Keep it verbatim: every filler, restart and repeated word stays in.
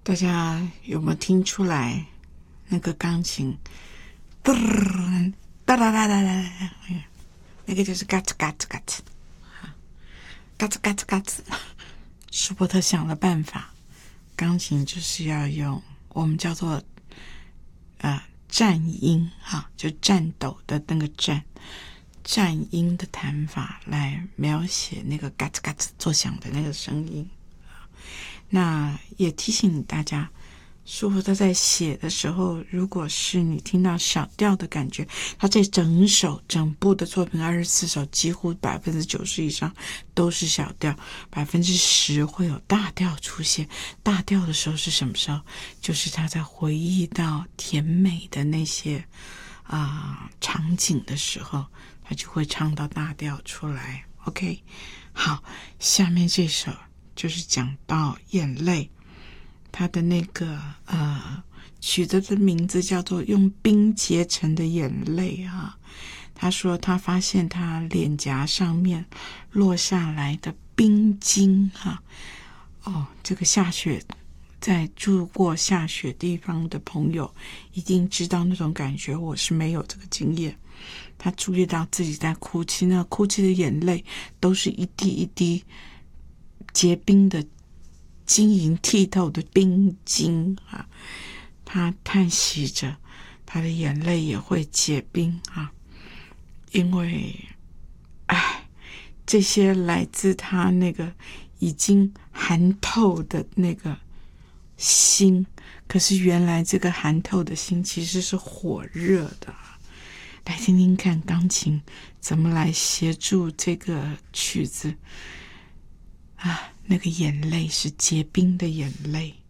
大家有没有听出来那个钢琴哒哒哒哒哒哒，那个就是嘎吱嘎吱嘎吱嘎吱嘎吱嘎吱。舒伯特想了办法，钢琴就是要用我们叫做呃颤音哈，就颤抖的那个颤颤音的弹法来描写那个嘎吱嘎吱作响的那个声音。那也提醒大家，舒伯特在写的时候，如果是你听到小调的感觉，他这整首整部的作品二十四首几乎百分之九十以上都是小调，百分之十会有大调出现。大调的时候是什么时候？就是他在回忆到甜美的那些啊、呃、场景的时候，他就会唱到大调出来。 OK， 好，下面这首就是讲到眼泪，他的那个呃曲子的名字叫做用冰结成的眼泪啊。他说他发现他脸颊上面落下来的冰晶哈、啊、哦，这个下雪在住过下雪地方的朋友一定知道那种感觉，我是没有这个经验。他注意到自己在哭泣，那哭泣的眼泪都是一滴一滴结冰的晶莹剔透的冰晶啊，他叹息着，他的眼泪也会结冰啊，因为哎，这些来自他那个已经寒透的那个心，可是原来这个寒透的心其实是火热的。来听听看钢琴怎么来协助这个曲子啊，那个眼泪是结冰的眼泪。